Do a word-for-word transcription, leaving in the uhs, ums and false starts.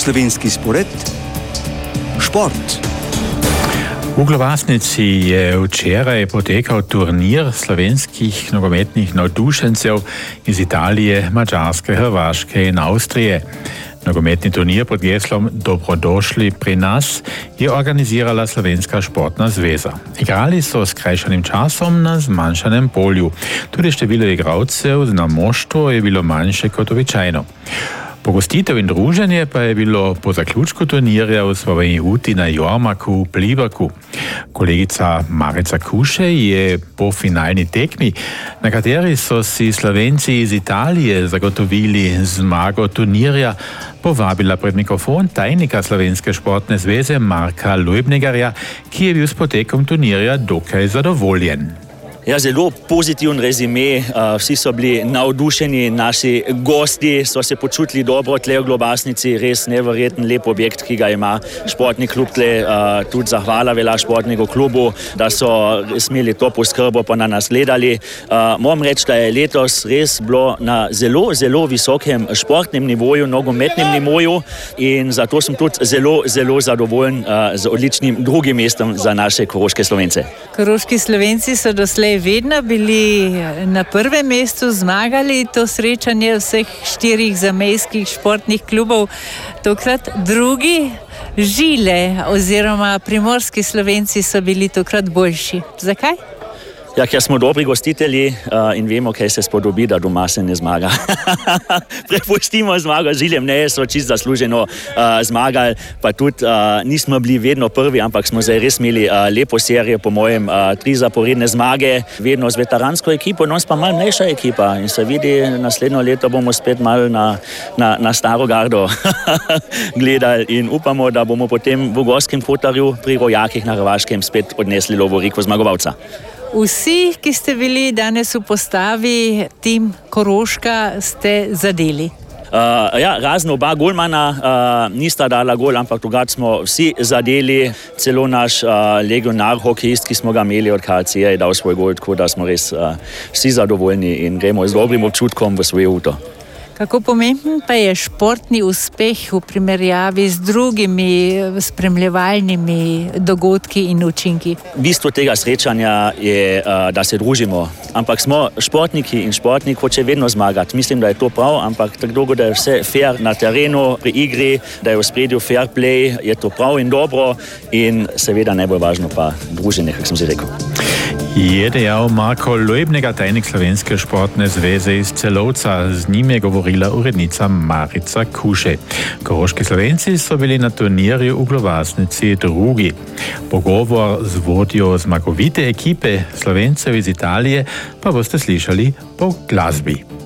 slovenski spored Šport. V Globasnici je včeraj potekal turnir slovenskih nogometnih navdušencev iz Italije, Mađarske, Hrvaške in Avstrije. Nogometni turnir pod geslom Dobrodošli pri nas je organizirala Slovenska športna zveza. Igrali so s krajšanim časom na zmanjšanem polju. Tudi število igralcev na moštvu je bilo manjše kot običajno. Pogostitev in druženje pa je bilo po zaključku turnirja v Sloveniji Uti na Jormaku v Pliberku. Kolegica Marica Kuše je po finalni tekmi, na kateri so si Slovenci iz Italije zagotovili zmago turnirja, povabila pred mikrofon tajnika Slovenske športne zveze Marka Lojbnegarja, ki je bil s potekom turnirja dokaj zadovoljen. Ja, zelo pozitiven rezime, vsi so bili navdušeni, naši gosti so se počutili dobro tle v Globasnici, res neverjeten lep objekt, ki ga ima športni klub tle, tudi zahvala vela športnega klubu, da so smeli to poskrbo pa na nas gledali. Moram reči, da je letos res bilo na zelo, zelo visokem športnem nivoju, nogometnem nivoju in zato sem tudi zelo, zelo zadovoljen z odličnim drugim mestom za naše koroške Slovence. Koroški Slovenci so doslej vedno bili na prvem mestu, zmagali to srečanje vseh štirih zamejskih športnih klubov. Tokrat drugi, Žile oziroma primorski Slovenci so bili tokrat boljši. Zakaj? Ja, ker smo dobri gostitelji uh, in vemo, kaj se spodobi, da doma se ne zmaga. Prepustimo zmago Žiljem, ne, so čisto zasluženo uh, zmagali, pa tudi uh, nismo bili vedno prvi, ampak smo zdaj res imeli uh, lepo serijo, po mojem, uh, tri zaporedne zmage, vedno z veteransko ekipo, no pa malo mlajša ekipa in se vidi, naslednjo leto bomo spet malo na, na, na staro gardo gledali in upamo, da bomo potem v Gorskem Kotarju pri Rojakih na Hrvaškem spet odnesli lovoriko zmagovalca. Vsi, ki ste bili danes v postavi tim Koroška, ste zadeli. Uh, ja, razno oba golmana uh, nista dala gol, ampak drugače smo vsi zadeli, celo naš uh, legionar hokejist, ki smo ga imeli od K C, je dal svoj gol, tako da smo res uh, vsi zadovoljni in gremo z dobrim občutkom v svoje uto. Kako pomemben pa je športni uspeh v primerjavi z drugimi spremljevalnimi dogodki in učinki? Bistvo tega srečanja je, da se družimo, ampak smo športniki in športnik hoče vedno zmagati. Mislim, da je to prav, ampak tako dolgo, da je vse fair na terenu, pri igri, da je v spredju fair play, je to prav in dobro in seveda najbolj važno pa druženje, kako sem že rekel. Je dejal Marko Lojbnegar, tajnik Slovenske športne zveze iz Celovca. Z njim je govorila urednica Marica Kuše. Koroški Slovenci so bili na turnirju v Globasnici drugi. Pogovor z vodjo zmagovite ekipe Slovencev iz Italije pa boste slišali po glasbi.